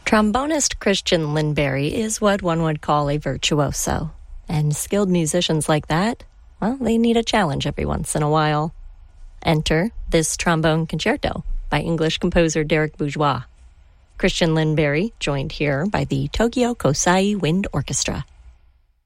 Trombonist Christian Lindberry is what one would call a virtuoso. And skilled musicians like that, well, they need a challenge every once in a while. Enter this trombone concerto by English composer Derek Bourgeois. Christian Lindberry joined here by the Tokyo Kosai Wind Orchestra.